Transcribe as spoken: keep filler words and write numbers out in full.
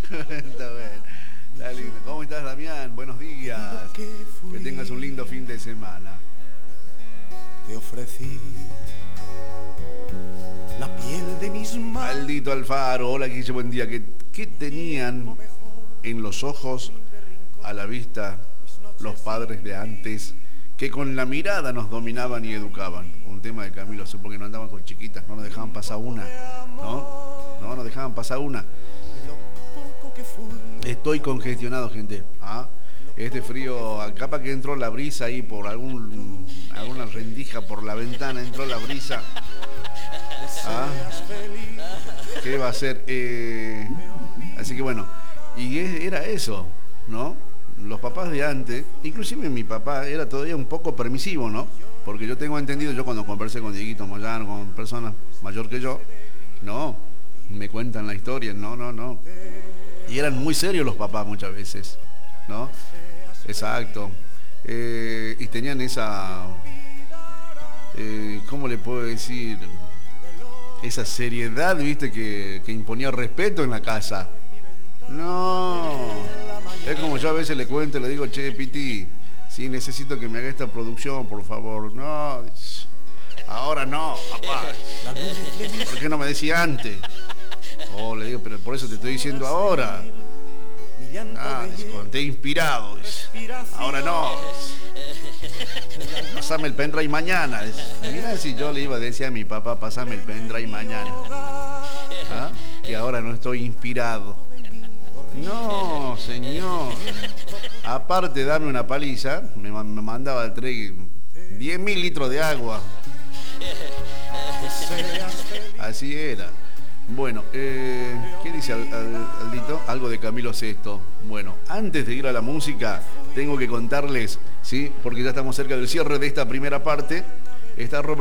Está bueno. Está lindo. ¿Cómo estás, Damián? Buenos días. Que tengas un lindo fin de semana. Te ofrecí la piel de mis manos. Aldito Alfaro, hola, Guille, buen día. ¿Qué, qué tenían en los ojos, a la vista, los padres de antes, que con la mirada nos dominaban y educaban? Un tema de Camilo, sé porque no andaban con chiquitas, no nos dejaban pasar una, ¿no? No nos dejaban pasar una. Estoy congestionado, gente. ¿Ah? Este frío, capaz que entró la brisa ahí por algún, alguna rendija por la ventana, entró la brisa. ¿Ah? ¿Qué va a ser? Eh, así que bueno, y es, era eso, ¿no? Los papás de antes, inclusive mi papá era todavía un poco permisivo, ¿no? Porque yo tengo entendido, yo cuando conversé con Dieguito Moyano, con personas mayor que yo, no, me cuentan la historia, no, no, no. Y eran muy serios los papás muchas veces, ¿no? Exacto. Eh, y tenían esa, eh, ¿cómo le puedo decir? Esa seriedad, ¿viste? Que, que imponía respeto en la casa. No. Es como yo a veces le cuento, le digo, che, Piti, sí, necesito que me haga esta producción, por favor. No, ahora no, papá. ¿Por qué no me decía antes? Oh, le digo, pero por eso te estoy diciendo ahora. Ah, cuando te he inspirado. Ahora no. Pasame el pendrive mañana. Mira si yo le iba a decir a mi papá, pasame el pendrive mañana. ¿Ah? Y ahora no estoy inspirado. No, señor. Aparte de darme una paliza, me, me mandaba al tren diez mil litros de agua. Así era. Bueno, eh, ¿qué dice Aldito? Algo de Camilo Sesto. Bueno, antes de ir a la música, tengo que contarles, ¿sí? Porque ya estamos cerca del cierre de esta primera parte. Está Robert